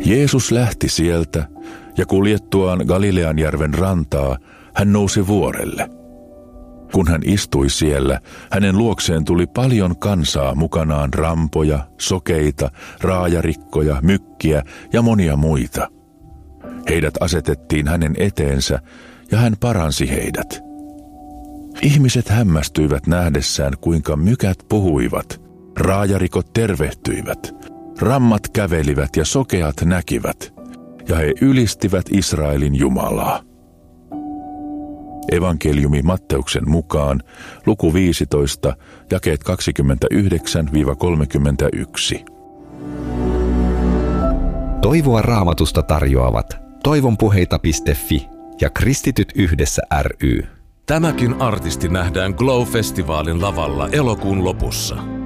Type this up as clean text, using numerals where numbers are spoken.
Jeesus lähti sieltä, ja kuljettuaan Galileanjärven rantaa, hän nousi vuorelle. Kun hän istui siellä, hänen luokseen tuli paljon kansaa mukanaan rampoja, sokeita, raajarikkoja, mykkiä ja monia muita. Heidät asetettiin hänen eteensä, ja hän paransi heidät. Ihmiset hämmästyivät nähdessään, kuinka mykät puhuivat, raajarikot tervehtyivät, rammat kävelivät ja sokeat näkivät, ja he ylistivät Israelin Jumalaa. Evankeliumi Matteuksen mukaan, luku 15, jakeet 29-31. Toivoa Raamatusta tarjoavat toivonpuheita.fi ja Kristityt yhdessä ry. Tämäkin artisti nähdään Glow-festivaalin lavalla elokuun lopussa.